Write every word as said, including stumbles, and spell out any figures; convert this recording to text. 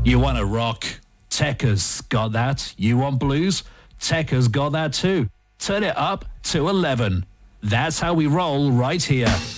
You want to rock? Tekka's got that. You want blues? Tekka's got that too. Turn it up to eleven. That's how we roll right here.